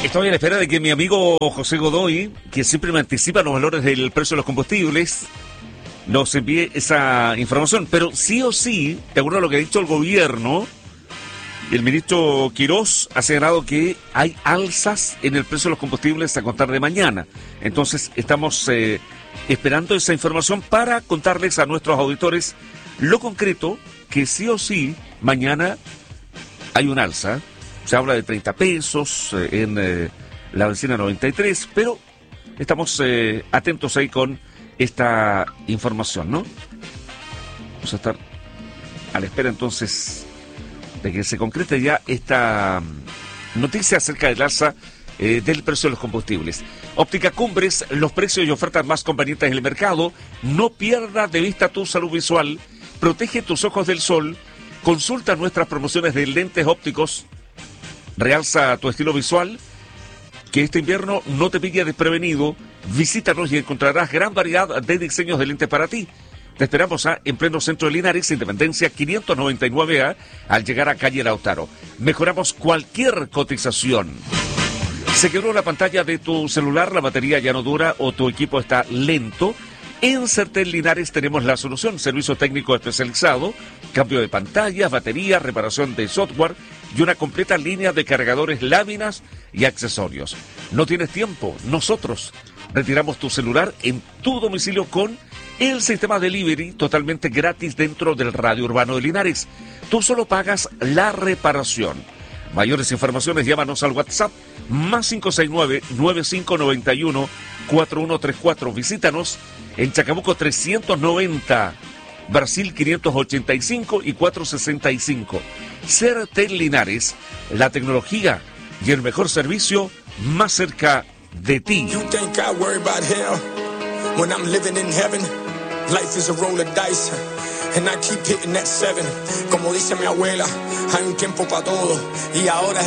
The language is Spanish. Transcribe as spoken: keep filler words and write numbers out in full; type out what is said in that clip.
Estoy a la espera de que mi amigo José Godoy, que siempre me anticipa los valores del precio de los combustibles, nos envíe esa información. Pero sí o sí, de acuerdo a lo que ha dicho el gobierno, el ministro Quirós ha señalado que hay alzas en el precio de los combustibles a contar de mañana. Entonces estamos eh, esperando esa información para contarles a nuestros auditores lo concreto, que sí o sí mañana hay un alza. Se habla de treinta pesos eh, en eh, la benzina noventa y tres, pero estamos eh, atentos ahí con esta información, ¿no? Vamos a estar a la espera entonces de que se concrete ya esta noticia acerca del alza eh, del precio de los combustibles. Óptica Cumbres, los precios y ofertas más convenientes en el mercado. No pierdas de vista tu salud visual. Protege tus ojos del sol. Consulta nuestras promociones de lentes ópticos. Realza tu estilo visual, que este invierno no te pille desprevenido. Visítanos y encontrarás gran variedad de diseños de lentes para ti. Te esperamos a, en pleno centro de Linares, Independencia quinientos noventa y nueve A, al llegar a calle Lautaro. Mejoramos cualquier cotización. ¿Se quebró la pantalla de tu celular, la batería ya no dura o tu equipo está lento? En Certel Linares tenemos la solución: servicio técnico especializado, cambio de pantallas, baterías, reparación de software y una completa línea de cargadores, láminas y accesorios. ¿No tienes tiempo? Nosotros retiramos tu celular en tu domicilio con el sistema delivery totalmente gratis dentro del radio urbano de Linares. Tú solo pagas la reparación. Mayores informaciones, llámanos al WhatsApp más cinco seis nueve, nueve cinco nueve uno, cuatro uno tres cuatro. Visítanos en Chacabuco trescientos noventa, Brasil quinientos ochenta y cinco y cuatrocientos sesenta y cinco. Certel Linares, la tecnología y el mejor servicio más cerca de ti. You think I worry about hell when I'm living in heaven? Life is a roll of dice and I keep hitting that seven. Como dice mi abuela, hay un tiempo para todo y ahora